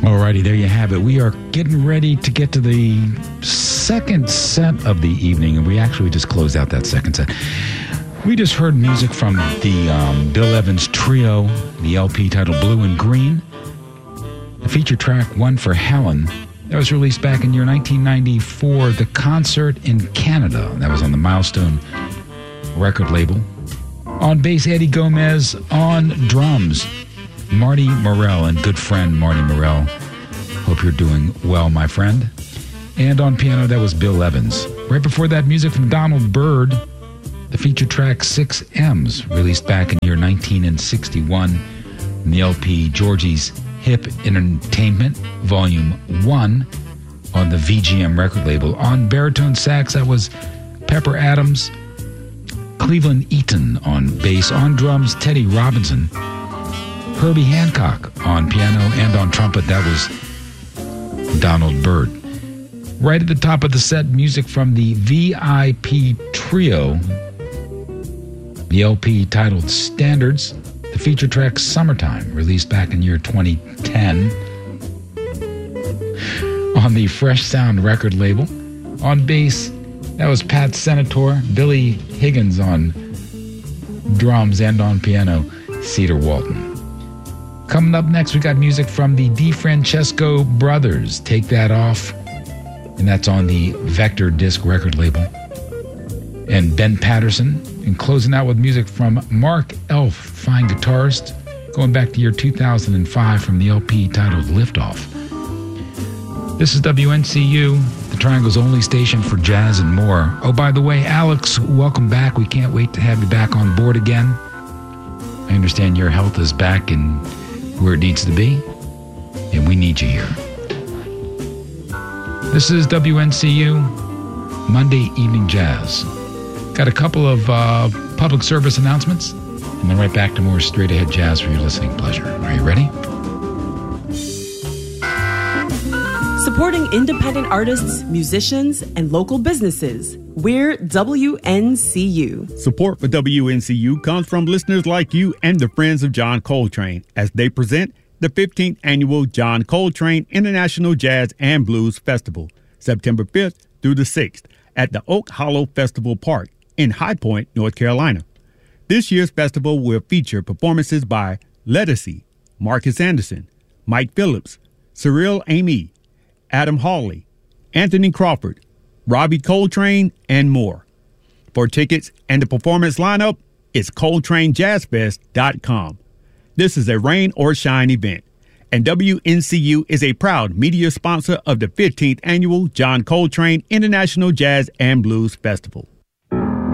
Alrighty, there you have it. We are getting ready to get to the second set of the evening, and we actually just closed out that second set. We just heard music from the Bill Evans Trio, the LP titled Blue and Green. The feature track, One for Helen, that was released back in year 1994. The Concert in Canada, that was on the Milestone record label. On bass, Eddie Gomez. On drums, Marty Morell, and good friend Marty Morell. Hope you're doing well, my friend. And on piano, that was Bill Evans. Right before that, music from Donald Byrd, the feature track 6 M's, released back in year 1961 in the LP Georgie's Hip Entertainment, Volume 1, on the VGM record label. On baritone sax, that was Pepper Adams. Cleveland Eaton on bass. On drums, Teddy Robinson. Herbie Hancock on piano, and on trumpet, that was Donald Byrd. Right at the top of the set, music from the VIP Trio, the LP titled Standards, the feature track Summertime, released back in year 2010 on the Fresh Sound record label. On bass, that was Pat Senator. Billy Higgins on drums, and on piano, Cedar Walton. Coming up next, we got music from the DeFrancesco Brothers, Take That Off, and that's on the Vector Disc record label. And Ben Patterson, and closing out with music from Mark Elf, fine guitarist, going back to year 2005 from the LP titled Liftoff. This is WNCU, the Triangle's only station for jazz and more. Oh, by the way, Alex, welcome back. We can't wait to have you back on board again. I understand your health is back and where it needs to be, and we need you here. This is WNCU, Monday Evening Jazz. Got a couple of public service announcements, and then right back to more straight-ahead jazz for your listening pleasure. Are you ready? Supporting independent artists, musicians, and local businesses. We're WNCU. Support for WNCU comes from listeners like you and the Friends of John Coltrane as they present the 15th Annual John Coltrane International Jazz and Blues Festival, September 5th through the 6th at the Oak Hollow Festival Park in High Point, North Carolina. This year's festival will feature performances by Lettucey, Marcus Anderson, Mike Phillips, Cyril Amy, Adam Hawley, Anthony Crawford, Robbie Coltrane, and more. For tickets and the performance lineup, it's ColtraneJazzFest.com. This is a rain or shine event, and WNCU is a proud media sponsor of the 15th Annual John Coltrane International Jazz and Blues Festival.